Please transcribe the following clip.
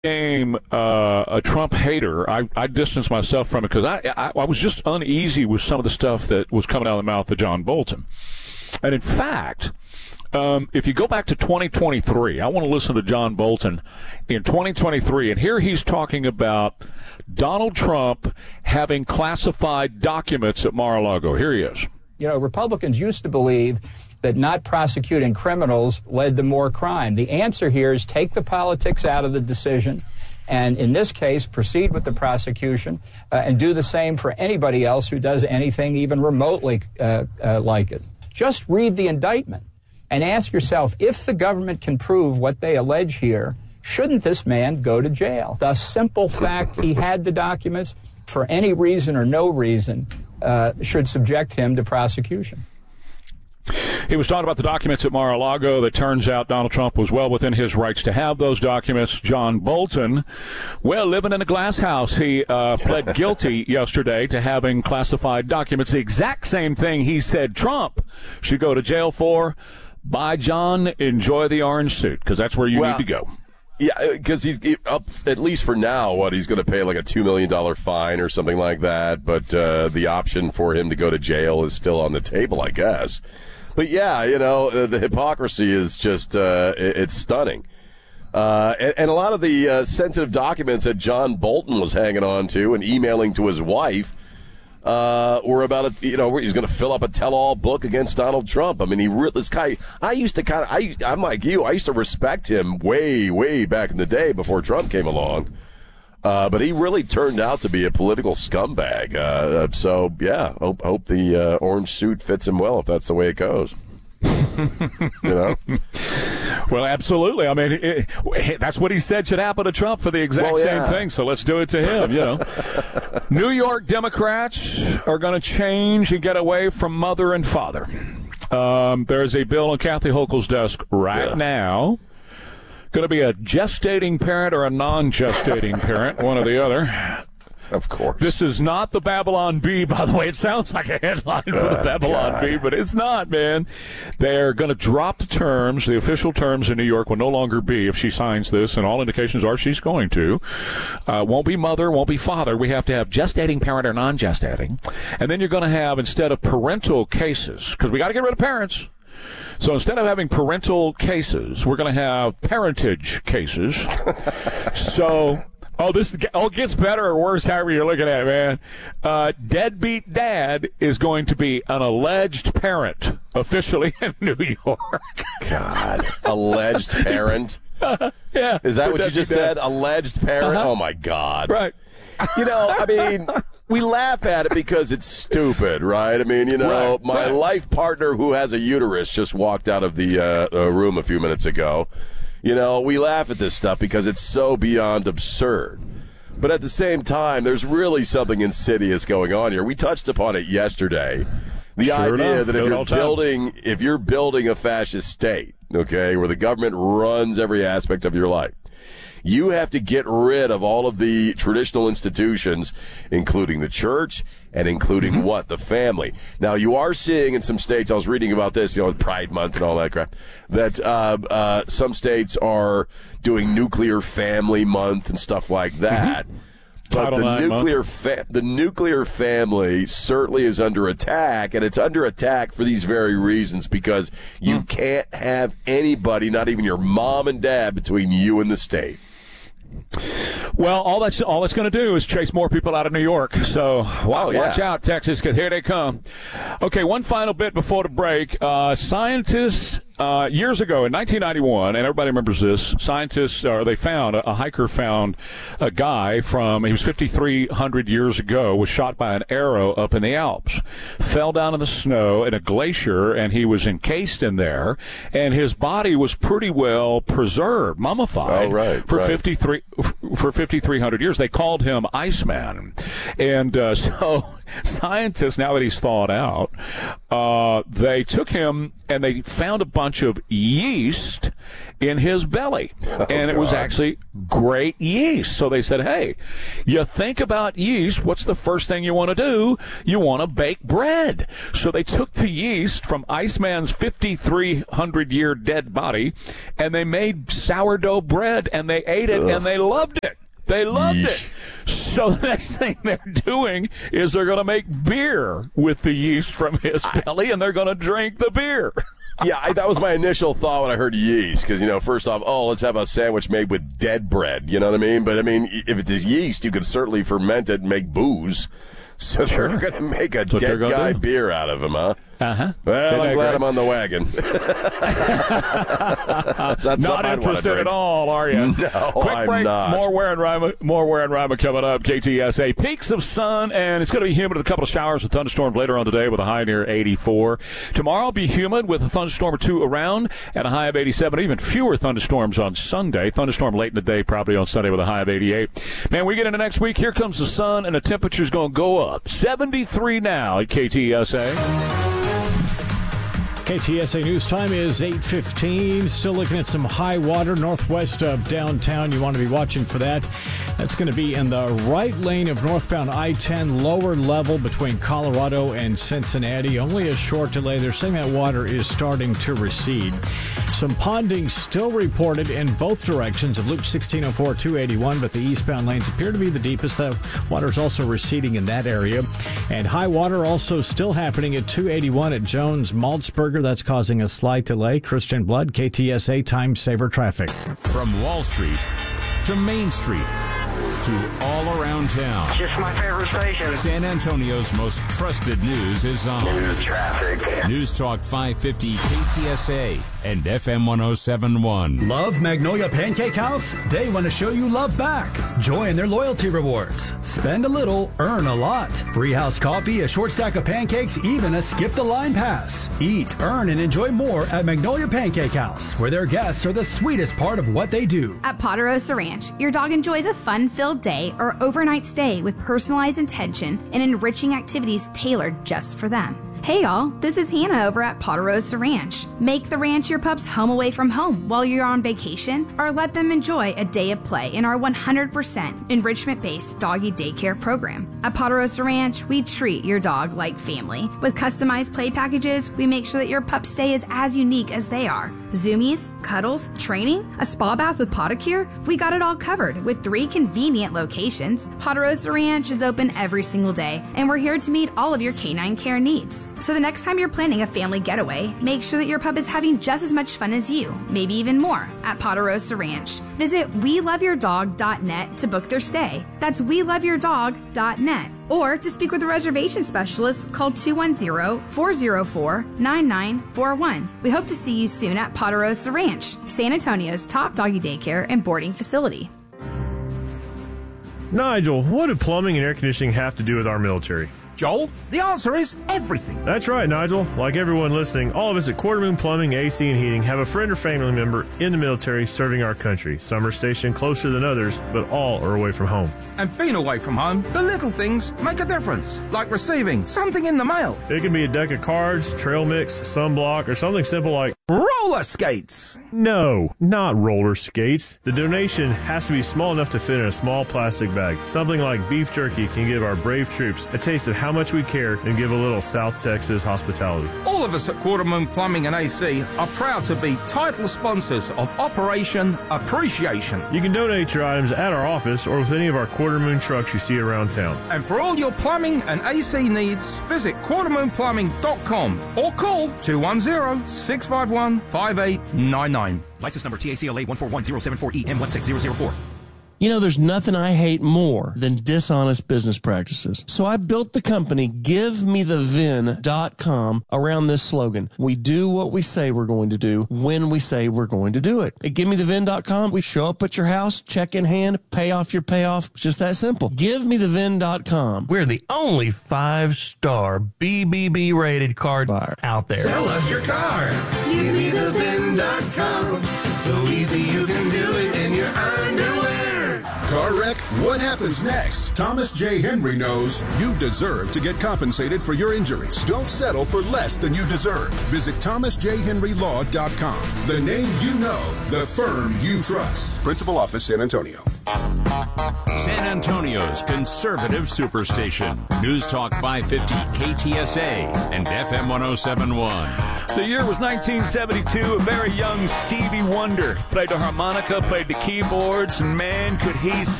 a Trump hater, I distanced myself from it because I was just uneasy with some of the stuff that was coming out of the mouth of John Bolton. And in fact, if you go back to 2023, I want to listen to John Bolton in 2023, and here he's talking about Donald Trump having classified documents at Mar-a-Lago. Here he is. You know, Republicans used to believe that not prosecuting criminals led to more crime. The answer here is take the politics out of the decision, and in this case, proceed with the prosecution and do the same for anybody else who does anything even remotely like it. Just read the indictment and ask yourself, if the government can prove what they allege here, shouldn't this man go to jail? The simple fact he had the documents, for any reason or no reason, should subject him to prosecution. He was talking about the documents at Mar-a-Lago that turns out Donald Trump was well within his rights to have those documents. John Bolton, well, living in a glass house, he pled guilty yesterday to having classified documents. The exact same thing he said Trump should go to jail for. Bye, John. Enjoy the orange suit, because that's where you need to go. Yeah, because he's up, at least for now, he's going to pay like a $2 million fine or something like that. But the option for him to go to jail is still on the table, I guess. But yeah, you know, the hypocrisy is just, it's stunning. And a lot of the sensitive documents that John Bolton was hanging on to and emailing to his wife were about, where he's going to fill up a tell-all book against Donald Trump. I mean, this guy, I'm like you, I used to respect him way, way back in the day before Trump came along. But he really turned out to be a political scumbag. So, yeah, hope the orange suit fits him well if that's the way it goes. Well, absolutely. I mean, that's what he said should happen to Trump for the exact same thing. So let's do it to him, New York Democrats are going to change and get away from mother and father. There's a bill on Kathy Hochul's desk right now. Going to be a gestating parent or a non-gestating parent, one or the other. Of course. This is not the Babylon Bee, by the way. It sounds like a headline for the Babylon Bee, but it's not, man. They're going to drop the terms. The official terms in New York will no longer be, if she signs this, and all indications are she's going to. Won't be mother, won't be father. We have to have gestating parent or non-gestating. And then you're going to have, instead of parental cases, because we got to get rid of parents. So instead of having parental cases, we're going to have parentage cases. So, this gets better or worse, however you're looking at it, man. Deadbeat dad is going to be an alleged parent officially in New York. God, alleged parent? Yeah. Is that what you just said? Alleged parent? Oh, my God. Right. I mean, we laugh at it because it's stupid, right? I mean, my life partner who has a uterus just walked out of the room a few minutes ago. We laugh at this stuff because it's so beyond absurd. But at the same time, there's really something insidious going on here. We touched upon it yesterday. The idea that if you're building a fascist state, okay, where the government runs every aspect of your life, you have to get rid of all of the traditional institutions, including the church and including what? The family. Now, you are seeing in some states, I was reading about this, Pride Month and all that crap, that some states are doing nuclear family month and stuff like that. But the nuclear family certainly is under attack, and it's under attack for these very reasons, because you can't have anybody, not even your mom and dad, between you and the state. Well, all that's going to do is chase more people out of New York. So watch out, Texas, because here they come. Okay, one final bit before the break. Scientists years ago in 1991, and everybody remembers this, a hiker found a guy he was 5,300 years ago, was shot by an arrow up in the Alps, fell down in the snow in a glacier, and he was encased in there, and his body was pretty well preserved, mummified, for 5,300 years. They called him Iceman. And so scientists, now that he's thawed out, they took him and they found a bunch of yeast in his belly. And it was actually great yeast. So they said, hey, you think about yeast, what's the first thing you want to do? You want to bake bread. So they took the yeast from Iceman's 5,300-year dead body, and they made sourdough bread, and they ate it, and they loved it. They loved it. So the next thing they're doing is they're going to make beer with the yeast from his belly, and they're going to drink the beer. Yeah, that was my initial thought when I heard yeast, because, first off, let's have a sandwich made with dead bread, you know what I mean? But, if it is yeast, you could certainly ferment it and make booze. So they're going to make a dead guy beer out of him, huh? Uh-huh. Well, I'm glad I'm on the wagon. Not interested at all, are you? No, Quick I'm break. not. More Ware and Rima coming up. KTSA. Peaks of sun, and it's going to be humid with a couple of showers with thunderstorms later on today with a high near 84. Tomorrow will be humid with a thunderstorm or two around and a high of 87. Even fewer thunderstorms on Sunday. Thunderstorm late in the day probably on Sunday with a high of 88. Man, we get into next week. Here comes the sun, and the temperature's going to go up. 73 now at KTSA. KTSA News Time is 8:15. Still looking at some high water northwest of downtown. You want to be watching for that. That's going to be in the right lane of northbound I-10, lower level between Colorado and Cincinnati. Only a short delay. They're saying that water is starting to recede. Some ponding still reported in both directions of Loop 1604-281, but the eastbound lanes appear to be the deepest. The water is also receding in that area. And high water also still happening at 281 at Jones-Maltzberger. That's causing a slight delay. Christian Blood, KTSA Time Saver Traffic. From Wall Street to Main Street to all around town. Just my favorite station. San Antonio's most trusted news is on News traffic. News Talk 550 KTSA and FM 107.1. Love Magnolia Pancake House? They want to show you love back. Join their loyalty rewards. Spend a little, earn a lot. Free house coffee, a short stack of pancakes, even a skip the line pass. Eat, earn, and enjoy more at Magnolia Pancake House, where their guests are the sweetest part of what they do. At Ponderosa Ranch, your dog enjoys a fun-filled day or overnight stay with personalized attention and enriching activities tailored just for them. Hey y'all, this is Hannah over at Ponderosa Ranch. Make the ranch your pup's home away from home while you're on vacation, or let them enjoy a day of play in our 100% enrichment-based doggy daycare program. At Ponderosa Ranch, we treat your dog like family. With customized play packages, we make sure that your pup's stay is as unique as they are. Zoomies, cuddles, training, a spa bath with podicure, we got it all covered with 3 convenient locations. Ponderosa Ranch is open every single day, and we're here to meet all of your canine care needs. So the next time you're planning a family getaway, make sure that your pup is having just as much fun as you, maybe even more, at Ponderosa Ranch. Visit WeLoveYourDog.net to book their stay. That's WeLoveYourDog.net. Or to speak with a reservation specialist, call 210-404-9941. We hope to see you soon at Ponderosa Ranch, San Antonio's top doggy daycare and boarding facility. Nigel, what do plumbing and air conditioning have to do with our military? Joel, the answer is everything. That's right, Nigel. Like everyone listening, all of us at Quarter Moon Plumbing, AC, and Heating have a friend or family member in the military serving our country. Some are stationed closer than others, but all are away from home. And being away from home, the little things make a difference, like receiving something in the mail. It can be a deck of cards, trail mix, sunblock, or something simple like roller skates. No, not roller skates. The donation has to be small enough to fit in a small plastic bag. Something like beef jerky can give our brave troops a taste of how much we care and give a little South Texas hospitality. All of us at Quarter Moon Plumbing and AC are proud to be title sponsors of Operation Appreciation. You can donate your items at our office or with any of our Quarter Moon trucks you see around town. And for all your plumbing and AC needs, visit quartermoonplumbing.com or call 210-651-5899. License number TACLA 141074EM16004. You know, there's nothing I hate more than dishonest business practices. So I built the company GiveMeTheVin.com around this slogan. We do what we say we're going to do when we say we're going to do it. At GiveMeTheVin.com, we show up at your house, check in hand, pay off your payoff. It's just that simple. GiveMeTheVin.com. We're the only 5-star BBB rated car buyer out there. Sell us your car. GiveMeTheVin.com. So easy you can do it in your underwear. Car wreck? What happens next? Thomas J. Henry knows you deserve to get compensated for your injuries. Don't settle for less than you deserve. Visit ThomasJHenryLaw.com. The name you know, the firm you trust. Principal Office, San Antonio. San Antonio's conservative superstation. News Talk 550 KTSA and FM 107.1. The year was 1972. A very young Stevie Wonder played the harmonica, played the keyboards, and man, could he